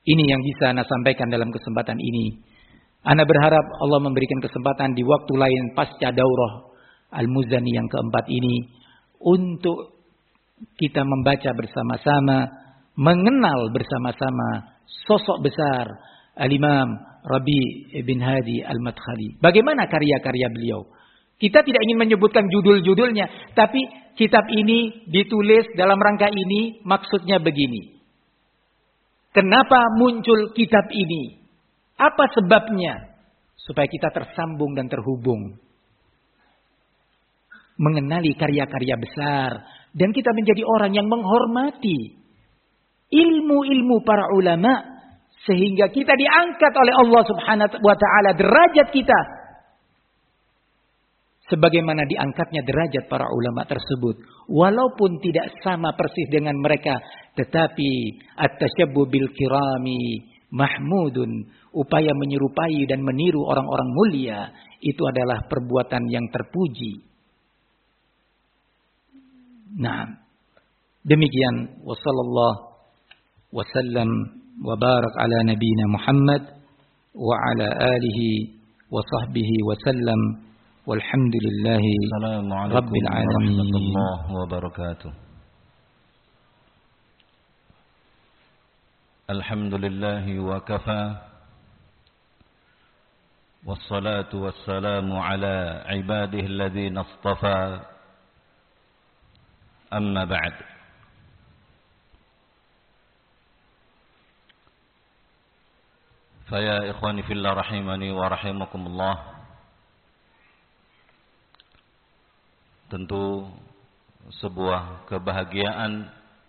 Ini yang bisa Ana sampaikan dalam kesempatan ini. Ana berharap Allah memberikan kesempatan di waktu lain pasca daurah Al-Muzani yang keempat ini untuk kita membaca bersama-sama, mengenal bersama-sama sosok besar Al-Imam Rabi' bin Hadi Al-Madkhali. Bagaimana karya-karya beliau? Kita tidak ingin menyebutkan judul-judulnya, tapi kitab ini ditulis dalam rangka ini, maksudnya begini. Kenapa muncul kitab ini? Apa sebabnya? Supaya kita tersambung dan terhubung. Mengenali karya-karya besar. Dan kita menjadi orang yang menghormati ilmu-ilmu para ulama. Sehingga kita diangkat oleh Allah subhanahu wa ta'ala derajat kita. Sebagaimana diangkatnya derajat para ulama tersebut. Walaupun tidak sama persis dengan mereka. Tetapi at-tasyabbu bil kirami mahmudun. Upaya menyerupai dan meniru orang-orang mulia. Itu adalah perbuatan yang terpuji. Nah, demikian. Wassallallahu wasallam wa barak ala nabiyina Muhammad. Wa ala alihi wa sahbihi wasallam. Walhamdulillahi Rabbil alamin. Warahmatullahi wabarakatuh. Alhamdulillahi wa kafa. Wassalatu wassalamu ala ibadihi alladhina istafa. Amma ba'd. Faya ikhwani fillah rahimani wa rahimakumullah. Tentu sebuah kebahagiaan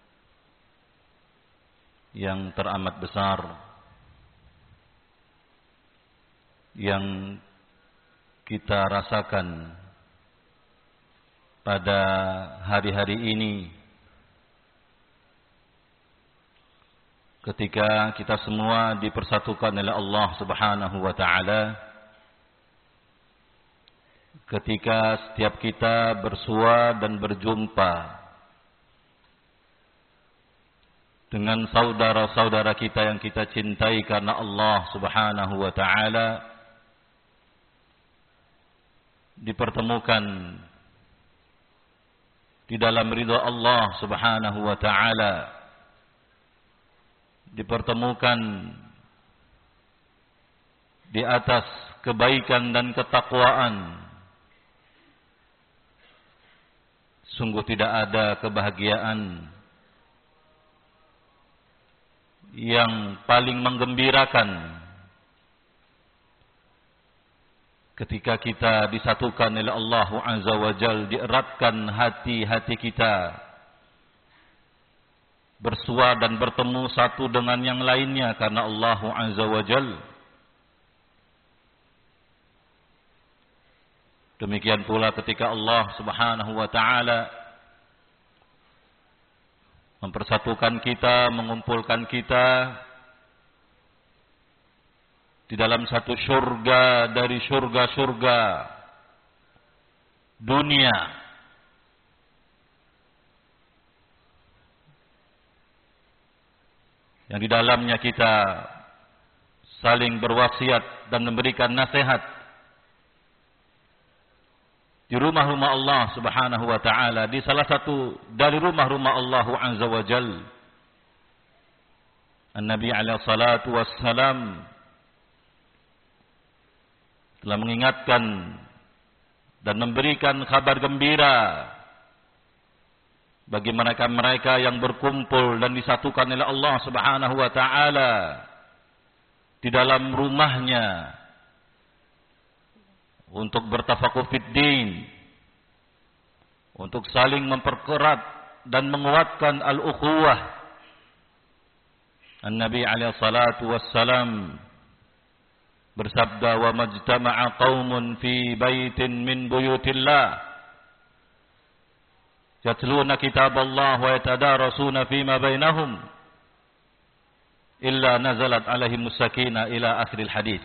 yang teramat besar yang kita rasakan pada hari-hari ini ketika kita semua dipersatukan oleh Allah Subhanahu wa taala, ketika setiap kita bersua dan berjumpa dengan saudara-saudara kita yang kita cintai karena Allah Subhanahu wa taala, dipertemukan di dalam ridha Allah Subhanahu wa taala, dipertemukan di atas kebaikan dan ketakwaan. Sungguh tidak ada kebahagiaan yang paling menggembirakan ketika kita disatukan oleh Allah Azza wa Jalla, dieratkan hati-hati kita bersua dan bertemu satu dengan yang lainnya karena Allah Azza wa Jalla. Demikian pula ketika Allah Subhanahu wa taala mempersatukan kita, mengumpulkan kita di dalam satu surga dari surga-surga dunia. Yang di dalamnya kita saling berwasiat dan memberikan nasihat. Di rumah-rumah Allah Subhanahu wa taala, di salah satu dari rumah-rumah Allah Azza wa Jalla, An-Nabi alaihi salatu wassalam telah mengingatkan dan memberikan kabar gembira bagi mereka-mereka yang berkumpul dan disatukan oleh Allah Subhanahu wa taala di dalam rumahnya untuk bertafakuh fid din, untuk saling memperkerat dan menguatkan al-ukhuwah. An-Nabi alaihi salatu wassalam bersabda, "Wa majtama'a qaumun fi baitin min buyutillah yatluna kitaballah wa yatadarasuna fima bainahum illa nazalat alaihimus sakinah ila akhiril hadis."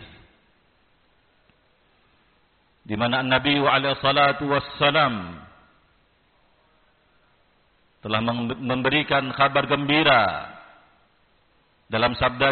Di mana Nabi alaihi salatu wassalam telah memberikan kabar gembira dalam sabda